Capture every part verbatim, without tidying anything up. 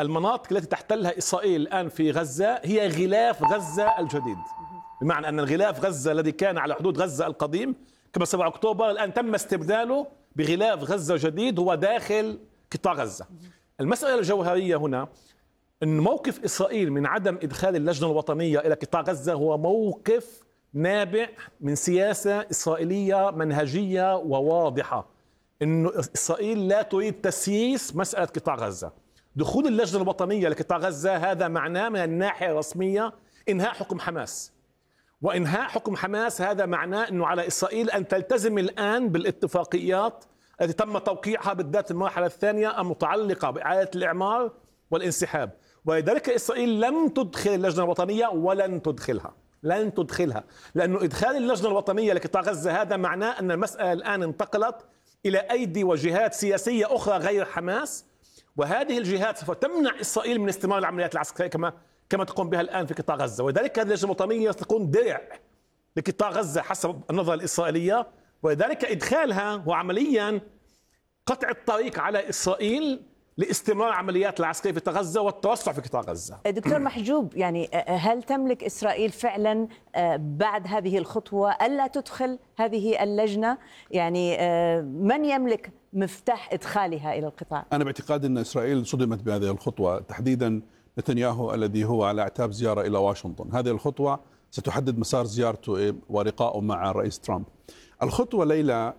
المناطق التي تحتلها إسرائيل الآن في غزة هي غلاف غزة الجديد، بمعنى أن الغلاف غزة الذي كان على حدود غزة القديم كما سبعة أكتوبر الآن تم استبداله بغلاف غزة جديد هو داخل قطاع غزة. المسألة الجوهرية هنا أن موقف إسرائيل من عدم إدخال اللجنة الوطنية إلى قطاع غزة هو موقف نابع من سياسة إسرائيلية منهجية وواضحة، أن إسرائيل لا تريد تسييس مسألة قطاع غزة. دخول اللجنة الوطنية لقطاع غزة هذا معناه من الناحية الرسمية إنهاء حكم حماس، وإنهاء حكم حماس هذا معناه أنه على إسرائيل أن تلتزم الآن بالاتفاقيات التي تم توقيعها بالذات المرحلة الثانية المتعلقة بإعادة الإعمار والانسحاب. ولذلك إسرائيل لم تدخل اللجنة الوطنية ولن تدخلها، لن تدخلها، لأنه إدخال اللجنة الوطنية لقطاع غزة هذا معناه أن المسألة الآن انتقلت إلى أيدي وجهات سياسية أخرى غير حماس، وهذه الجهات سوف تمنع إسرائيل من استمرار العمليات العسكرية كما كما تقوم بها الآن في قطاع غزة. ولذلك هذه اللجنة الوطنية ستكون درع لقطاع غزة حسب النظرة الإسرائيلية، ولذلك إدخالها هو عمليا قطع الطريق على إسرائيل لاستمرار العمليات العسكرية في قطاع غزة والتوسع في قطاع غزة. دكتور محجوب، يعني هل تملك إسرائيل فعلا بعد هذه الخطوة ألا تدخل هذه اللجنة؟ يعني من يملك مفتاح إدخالها إلى القطاع؟ أنا باعتقادي أن إسرائيل صدمت بهذه الخطوة، تحديدا نتنياهو الذي هو على اعتاب زيارة إلى واشنطن. هذه الخطوة ستحدد مسار زيارته ولقائه مع الرئيس ترامب. الخطوة ليلى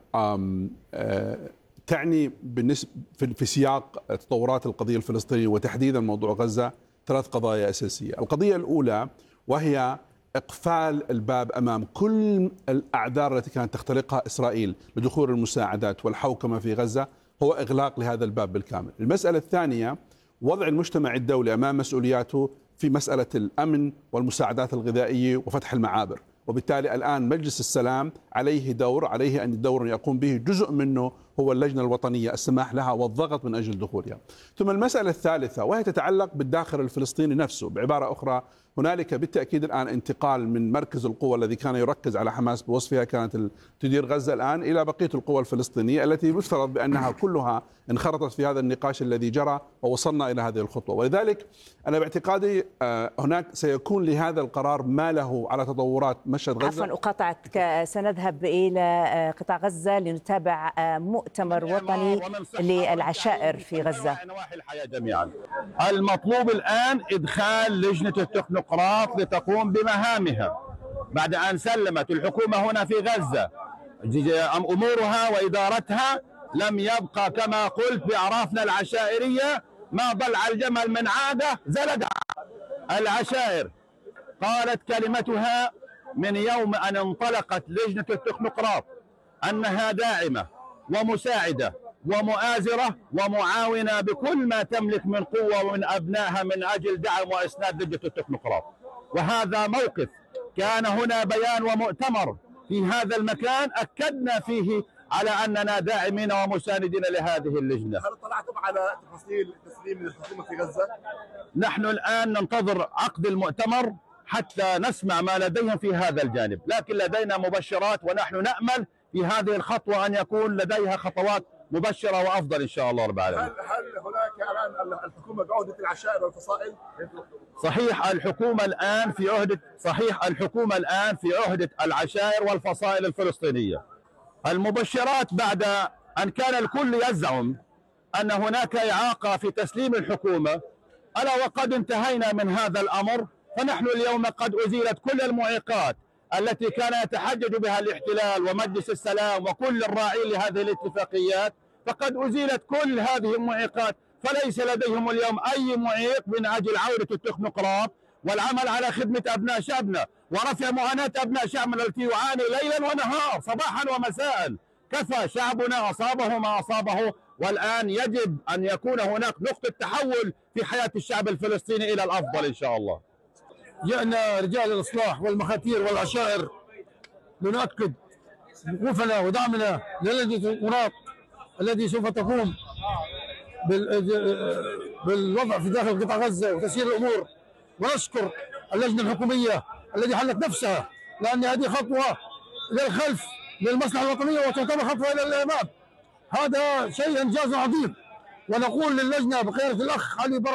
تعني بالنسبة في سياق تطورات القضية الفلسطينية وتحديدا موضوع غزة ثلاث قضايا أساسية. القضية الأولى وهي إقفال الباب أمام كل الأعذار التي كانت تختلقها إسرائيل لدخول المساعدات والحوكمة في غزة، هو إغلاق لهذا الباب بالكامل. المسألة الثانية وضع المجتمع الدولي أمام مسؤولياته في مسألة الأمن والمساعدات الغذائية وفتح المعابر، وبالتالي الآن مجلس السلام عليه دور، عليه أن الدور يقوم به جزء منه هو اللجنة الوطنية السماح لها والضغط من أجل دخولها. ثم المسألة الثالثة وهي تتعلق بالداخل الفلسطيني نفسه. بعبارة أخرى هنالك بالتأكيد الآن انتقال من مركز القوة الذي كان يركز على حماس بوصفها كانت تدير غزة الآن إلى بقية القوى الفلسطينية التي يفترض بأنها كلها انخرطت في هذا النقاش الذي جرى ووصلنا إلى هذه الخطوة. ولذلك أنا باعتقادي هناك سيكون لهذا القرار ما له على تطورات مشهد غزة. عفوا أقاطعك، سنذهب إلى قطاع غزة لنتابع مؤتمر وطني للعشائر في غزة. نواحي الحياة جميعا. المطلوب الآن إدخال لجنة التكنوقراط لتقوم بمهامها بعد أن سلمت الحكومة هنا في غزة أمورها وإدارتها. لم يبقى كما قلت بأعرافنا العشائرية ما ضلع الجمل من عادة زلدها. العشائر قالت كلمتها من يوم أن انطلقت لجنة التكنوقراط أنها داعمة ومساعدة ومؤازرة ومعاونة بكل ما تملك من قوة ومن أبنائها من أجل دعم وإسناد لجنة التكنوقراط. وهذا موقف كان هنا بيان ومؤتمر في هذا المكان أكدنا فيه على أننا داعمين ومساندين لهذه اللجنة. هل اطلعتم على تفاصيل تسليم الحكومة في غزة؟ نحن الآن ننتظر عقد المؤتمر حتى نسمع ما لديهم في هذا الجانب، لكن لدينا مبشرات ونحن نأمل في هذه الخطوة أن يكون لديها خطوات مبشرة وأفضل إن شاء الله رب العالمين. هل هل هناك الآن الحكومة بعهدة العشائر والفصائل؟ صحيح الحكومة الآن في عهدة صحيح الحكومة الآن في عهدة العشائر والفصائل الفلسطينية. المبشرات بعد أن كان الكل يزعم أن هناك إعاقة في تسليم الحكومة، ألا وقد انتهينا من هذا الأمر، فنحن اليوم قد أزيلت كل المعيقات التي كان يتحجج بها الاحتلال ومجلس السلام وكل الراعين لهذه الاتفاقيات، فقد أزيلت كل هذه المعيقات، فليس لديهم اليوم أي معيق من أجل عودة التكنوقراط والعمل على خدمة أبناء شعبنا ورفع معاناة أبناء شعبنا التي يعاني ليلا ونهار صباحا ومساء. كفى شعبنا أصابه ما أصابه، والآن يجب أن يكون هناك نقطة تحول في حياة الشعب الفلسطيني إلى الأفضل إن شاء الله. جاءنا رجال الإصلاح والمخاتير والعشائر لنؤكد وقوفنا ودعمنا للجنة التكنوقراط الذي سوف تقوم بالوضع في داخل قطاع غزة وتسيير الأمور، ونشكر اللجنة الحكومية التي حلت نفسها، لأن هذه خطوة للخلف للمصلحة الوطنية وتعتبر خطوة إلى الأمام. هذا شيء إنجاز عظيم، ونقول للجنة بقيادة الأخ علي